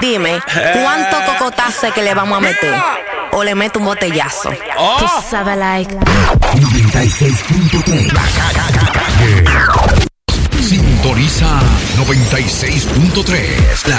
Dime, ¿cuánto cocotazo que le vamos a meter? ¿O le meto un botellazo? Tú sabes, like 96.3. Sintoniza 96.3.